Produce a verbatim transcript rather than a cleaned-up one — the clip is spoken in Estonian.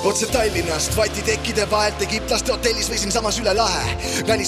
otse Tallinnast, vatitekkide vahelt Egiptlaste hotellis või siinsamas üle lahe.